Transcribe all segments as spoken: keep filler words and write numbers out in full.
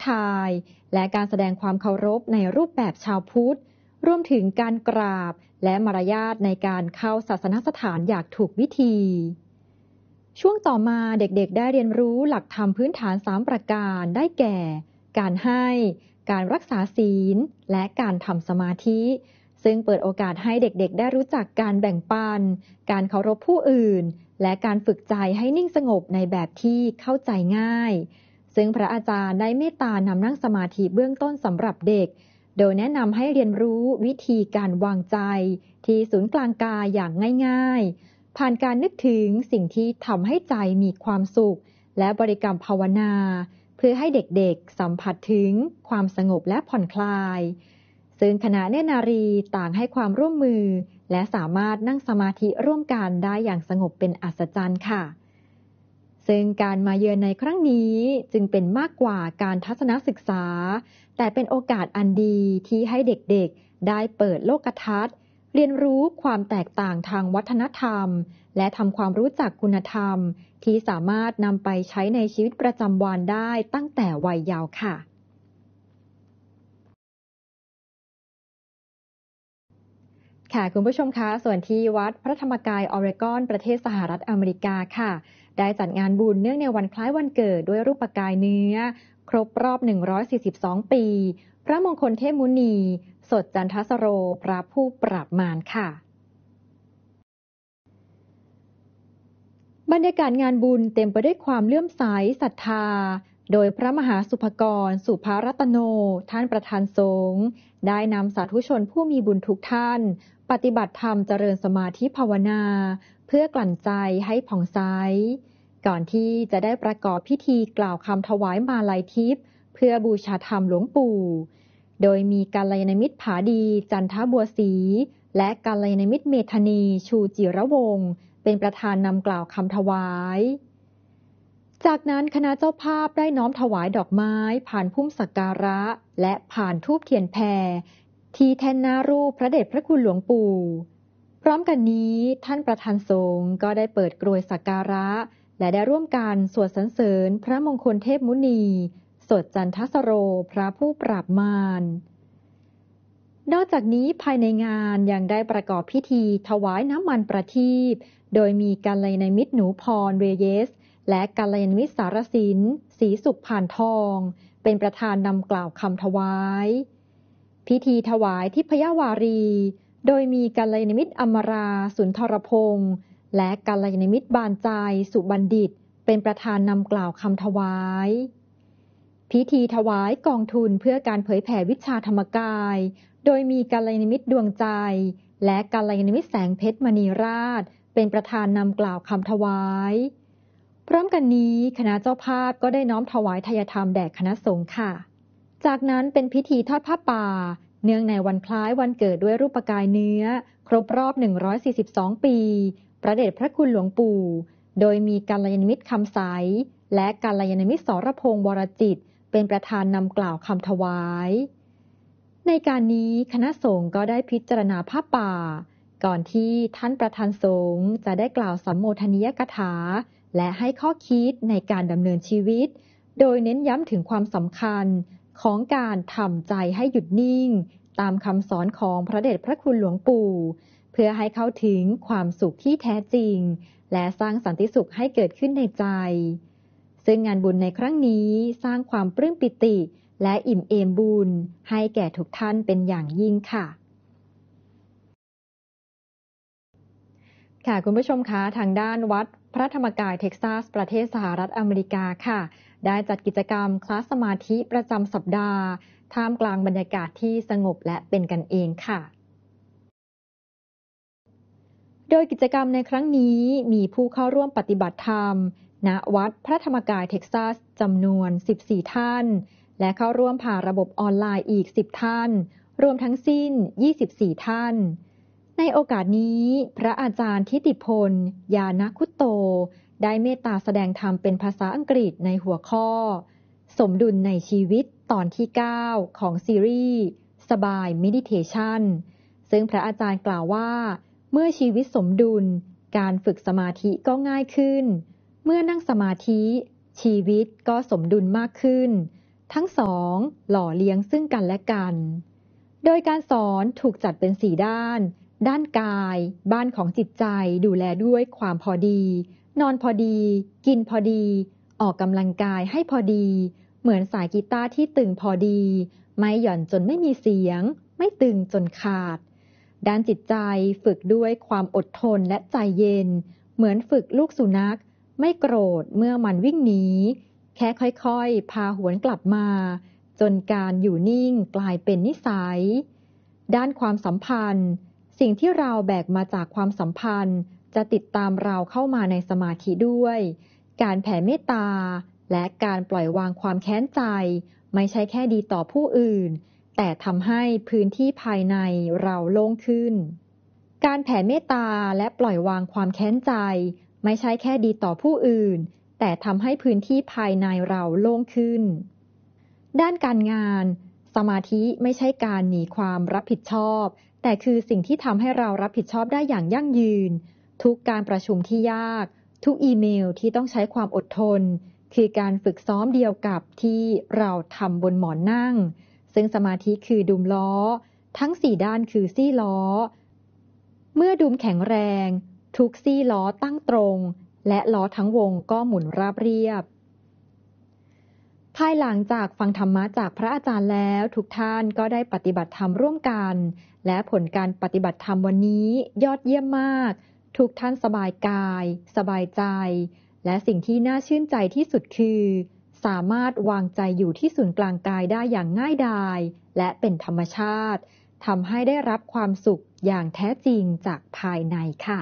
ทายและการแสดงความเคารพในรูปแบบชาวพุทธรวมถึงการกราบและมารยาทในการเข้าศาสนสถานอย่างถูกวิธีช่วงต่อมาเด็กๆได้เรียนรู้หลักธรรมพื้นฐานสามประการได้แก่ การให้การรักษาศีลและการทำสมาธิซึ่งเปิดโอกาสให้เด็กๆได้รู้จักการแบ่งปันการเคารพผู้อื่นและการฝึกใจให้นิ่งสงบในแบบที่เข้าใจง่ายซึ่งพระอาจารย์ได้เมตตานำนั่งสมาธิเบื้องต้นสำหรับเด็กโดยแนะนำให้เรียนรู้วิธีการวางใจที่ศูนย์กลางกายอย่างง่ายๆผ่านการนึกถึงสิ่งที่ทำให้ใจมีความสุขและบริกรรมภาวนาเพื่อให้เด็กๆสัมผัสถึงความสงบและผ่อนคลายซึ่งคณะเนตรนารีต่างให้ความร่วมมือและสามารถนั่งสมาธิร่วมกันได้อย่างสงบเป็นอัศจรรย์ค่ะซึ่งการมาเยือนในครั้งนี้จึงเป็นมากกว่าการทัศนศึกษาแต่เป็นโอกาสอันดีที่ให้เด็กๆได้เปิดโลกทัศน์เรียนรู้ความแตกต่างทางวัฒนธรรมและทำความรู้จักคุณธรรมที่สามารถนำไปใช้ในชีวิตประจำวันได้ตั้งแต่วัยเยาว์ค่ะค่ะคุณผู้ชมคะส่วนที่วัดพระธรรมกายออริกอนประเทศสหรัฐอเมริกาค่ะได้จัดงานบุญเนื่องในวันคล้ายวันเกิดด้วยรูปกายเนื้อครบรอบหนึ่งร้อยสี่สิบสองปีพระมงคลเทพมุนีสดจันทสโรพระผู้ปราบมารค่ะบรรยากาศงานบุญเต็มไปด้วยความเลื่อมใสศรัทธาโดยพระมหาสุภกรสุภรัตโนท่านประธานสงฆ์ได้นำสาธุชนผู้มีบุญทุกท่านปฏิบัติธรรมเจริญสมาธิภาวนาเพื่อกลั่นใจให้ผ่องใสก่อนที่จะได้ประกอบพิธีกล่าวคำถวายมาลัยทิพย์เพื่อบูชาธรรมหลวงปู่โดยมีกัลยาณมิตรผาดีจันทบัวศรีและกัลยาณมิตรเมธานีชูจิรวงศ์เป็นประธานนำกล่าวคำถวายจากนั้นคณะเจ้าภาพได้น้อมถวายดอกไม้ผ่านพุ่มสักการะและผ่านธูปเทียนแพที่แท่นหน้ารูปพระเดชพระคุณหลวงปู่พร้อมกันนี้ท่านประธานสงฆ์ก็ได้เปิดกรวยสักการะและได้ร่วมกันสวดสรรเสริญพระมงคลเทพมุนีสดจันทสโรพระผู้ปราบมารนอกจากนี้ภายในงานยังได้ประกอบพิธีถวายน้ำมันประทีปโดยมีกัลยาณมิตรหนูพรเรเยสและกัลยาณมิตรสารสินศรีสุขผ่านทองเป็นประธานนำกล่าวคำถวายพิธีถวายทิพยวารีโดยมีกัลยาณมิตรอมราสุนทรพงษ์และกัลยาณมิตรบานใจสุบัณฑิตเป็นประธานนำกล่าวคำถวายพิธีถวายกองทุนเพื่อการเผยแผ่วิชาธรรมกายโดยมีกัลยาณมิตรดวงใจและกัลยาณมิตรแสงเพชรมณีราชเป็นประธานนำกล่าวคำถวายพร้อมกันนี้คณะเจ้าภาพก็ได้น้อมถวายทายธรรมแด่คณะสงฆ์ค่ะจากนั้นเป็นพิธีทอดผ้าป่าเนื่องในวันคล้ายวันเกิดด้วยรูปกายเนื้อครบรอบหนึ่งร้อยสี่สิบสองปีพระเดชพระคุณหลวงปู่โดยมีกัลยาณมิตรคำใสและกัลยาณมิตรสรพงษ์วรจิตเป็นประธานนำกล่าวคำถวายในการนี้คณะสงฆ์ก็ได้พิจารณาผ้าป่าก่อนที่ท่านประธานสงฆ์จะได้กล่าวสัมโมทนียกถาและให้ข้อคิดในการดำเนินชีวิตโดยเน้นย้ำถึงความสำคัญของการทำใจให้หยุดนิ่งตามคำสอนของพระเดชพระคุณหลวงปู่เพื่อให้เข้าถึงความสุขที่แท้จริงและสร้างสันติสุขให้เกิดขึ้นในใจซึ่งงานบุญในครั้งนี้สร้างความปลื้มปิติและอิ่มเอมบุญให้แก่ทุกท่านเป็นอย่างยิ่งค่ะค่ะคุณผู้ชมคะทางด้านวัดพระธรรมกายเท็กซัสประเทศสหรัฐอเมริกาค่ะได้จัดกิจกรรมคลาสสมาธิประจำสัปดาห์ท่ามกลางบรรยากาศที่สงบและเป็นกันเองค่ะโดยกิจกรรมในครั้งนี้มีผู้เข้าร่วมปฏิบัติธรรมณวัดพระธรรมกายเท็กซัสจำนวนสิบสี่ท่านและเข้าร่วมผ่านระบบออนไลน์อีกสิบท่านรวมทั้งสิ้นยี่สิบสี่ท่านในโอกาสนี้พระอาจารย์ทิติพลยานคุตโตได้เมตตาแสดงธรรมเป็นภาษาอังกฤษในหัวข้อสมดุลในชีวิตตอนที่เก้าของซีรีส์สบายเมดิเทชันซึ่งพระอาจารย์กล่าวว่าเมื่อชีวิตสมดุลการฝึกสมาธิก็ง่ายขึ้นเมื่อนั่งสมาธิชีวิตก็สมดุลมากขึ้นทั้งสองหล่อเลี้ยงซึ่งกันและกันโดยการสอนถูกจัดเป็นสี่ด้านด้านกายบ้านของจิตใจดูแลด้วยความพอดีนอนพอดีกินพอดีออกกำลังกายให้พอดีเหมือนสายกีตาร์ที่ตึงพอดีไม่หย่อนจนไม่มีเสียงไม่ตึงจนขาดด้านจิตใจฝึกด้วยความอดทนและใจเย็นเหมือนฝึกลูกสุนัขไม่โกรธเมื่อมันวิ่งหนีแค่ค่อยๆพาหวนกลับมาจนการอยู่นิ่งกลายเป็นนิสัยด้านความสัมพันธ์สิ่งที่เราแบกมาจากความสัมพันธ์จะติดตามเราเข้ามาในสมาธิด้วยการแผ่เมตตาและการปล่อยวางความแค้นใจไม่ใช่แค่ดีต่อผู้อื่นแต่ทำให้พื้นที่ภายในเราโล่งขึ้นการแผ่เมตตาและปล่อยวางความแค้นใจไม่ใช่แค่ดีต่อผู้อื่นแต่ทำให้พื้นที่ภายในเราโล่งขึ้นด้านการงานสมาธิไม่ใช่การหนีความรับผิดชอบแต่คือสิ่งที่ทำให้เรารับผิดชอบได้อย่างยั่งยืนทุกการประชุมที่ยากทุกอีเมลที่ต้องใช้ความอดทนคือการฝึกซ้อมเดียวกับที่เราทำบนหมอนนั่งซึ่งสมาธิคือดุมล้อทั้งสี่ด้านคือซี่ล้อเมื่อดุมแข็งแรงทุกซี่ล้อตั้งตรงและล้อทั้งวงก็หมุนราบเรียบภายหลังจากฟังธรรมะจากพระอาจารย์แล้วทุกท่านก็ได้ปฏิบัติธรรมร่วมกันและผลการปฏิบัติธรรมวันนี้ยอดเยี่ยมมากทุกท่านสบายกายสบายใจและสิ่งที่น่าชื่นใจที่สุดคือสามารถวางใจอยู่ที่ศูนย์กลางกายได้อย่างง่ายดายและเป็นธรรมชาติทำให้ได้รับความสุขอย่างแท้จริงจากภายในค่ะ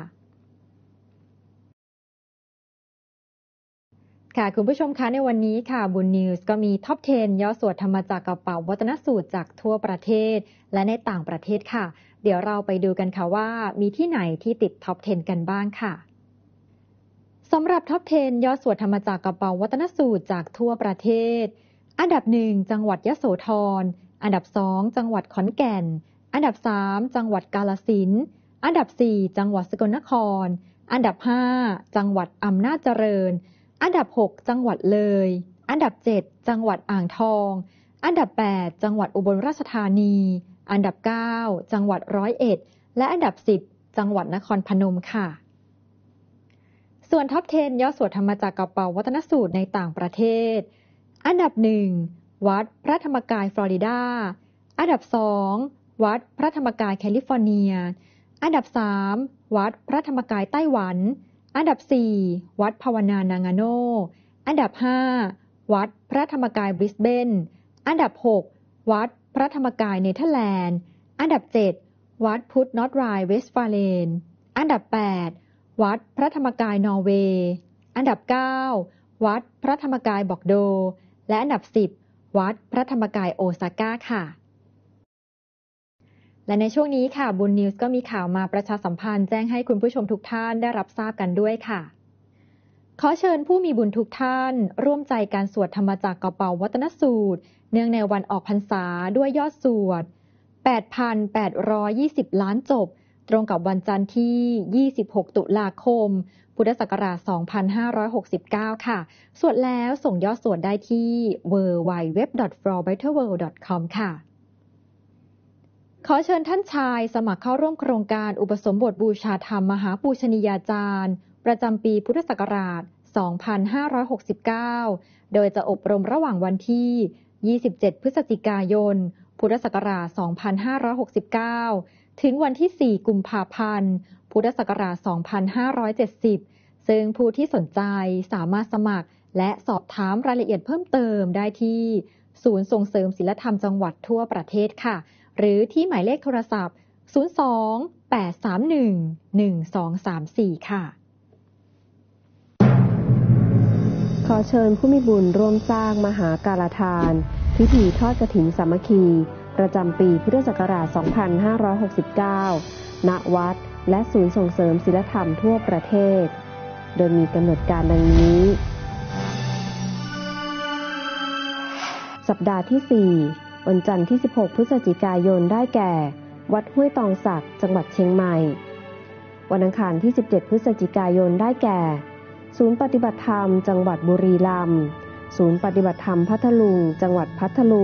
ค่ะคุณผู้ชมคะในวันนี้ค่ะบุญนิวส์ก็มีท็อปสิบย่อสวดธรรมจักรกับเป่าวัฒนสูตรจากทั่วประเทศและในต่างประเทศค่ะเดี๋ยวเราไปดูกันค่ะว่ามีที่ไหนที่ติดท็อปสิบกันบ้างค่ะสำหรับท็อปสิบย่อสวดธรรมจักรกับเป่าวัฒนสูตรจากทั่วประเทศอันดับหนึ่งจังหวัดยโสธรอันดับสองจังหวัดขอนแก่นอันดับสามจังหวัดกาฬสินธุ์อันดับสี่จังหวัดสกลนครอันดับห้าจังหวัดอำนาจเจริญอันดับหกจังหวัดเลยอันดับเจ็ดจังหวัดอ่างทองอันดับแปดจังหวัดอุบลราชธานีอันดับเก้าจังหวัดร้อยเอ็ดและอันดับสิบจังหวัดนครพนมค่ะส่วนท็อปสิบย่อสวดธรรมจักรกับเป่าวัฒนสูตรในต่างประเทศอันดับหนึ่งวัดพระธรรมกายฟลอริดาอันดับสองวัดพระธรรมกายแคลิฟอร์เนียอันดับสามวัดพระธรรมกายไต้หวันอันดับสี่วัดภาวนานางาโนอันดับห้าวัดพระธรรมกายบริสเบนอันดับหกวัดพระธรรมกายเนเธอร์แลนด์อันดับเจ็ดวัดพุทธนอร์ทไรน์เวสต์ฟาเลนอันดับแปดวัดพระธรรมกายนอร์เวย์อันดับเก้าวัดพระธรรมกายบอกโดและอันดับสิบวัดพระธรรมกายโอซาก้าค่ะและในช่วงนี้ค่ะบุญนิวส์ก็มีข่าวมาประชาสัมพันธ์แจ้งให้คุณผู้ชมทุกท่านได้รับทราบกันด้วยค่ะขอเชิญผู้มีบุญทุกท่านร่วมใจการสวดธรรมจักรกับเป่าวัฒนสูตรเนื่องในวันออกพรรษาด้วยยอดสวด แปดพันแปดร้อยยี่สิบ ล้านจบตรงกับวันจันทร์ที่ยี่สิบหกตุลาคมพุทธศักราชสองพันห้าร้อยหกสิบเก้าค่ะสวดแล้วส่งยอดสวดได้ที่ ดับเบิลยู ดับเบิลยู ดับเบิลยู ดอท ฟลอร์ เบตเตอร์ เวิลด์ ดอท คอม ค่ะขอเชิญท่านชายสมัครเข้าร่วมโครงการอุปสมบทบูชาธรรมมหาปูชนียาจารย์ประจำปีพุทธศักราชสองพันห้าร้อยหกสิบเก้าโดยจะอบรมระหว่างวันที่ยี่สิบเจ็ดพฤศจิกายนพุทธศักราชสองพันห้าร้อยหกสิบเก้าถึงวันที่สี่กุมภาพันธ์พุทธศักราชสองพันห้าร้อยเจ็ดสิบซึ่งผู้ที่สนใจสามารถสมัครและสอบถามรายละเอียดเพิ่มเติมได้ที่ศูนย์ส่งเสริมศีลธรรมจังหวัดทั่วประเทศค่ะหรือที่หมายเลขโทรศัพท์ศูนย์ สอง แปด สาม หนึ่ง หนึ่ง สอง สาม สี่ค่ะขอเชิญผู้มีบุญร่วมสร้างมหากาลทานพิธีทอดกฐินสามัคคีประจำปีพุทธศักราชสองพันห้าร้อยหกสิบเก้าณวัดและศูนย์ส่งเสริมศีลธรรมทั่วประเทศโดยมีกำหนดการดังนี้สัปดาห์ที่สี่วันจันทร์ที่สิบหกพฤศจิกายนได้แก่วัดห้วยตองสักจังหวัดเชียงใหม่วันอังคารที่สิบเจ็ดพฤศจิกายนได้แก่ศูนย์ปฏิบัติธรรมจังหวัดบุรีรัมย์ศูนย์ปฏิบัติธรรมพัทลุงจังหวัดพัทลุง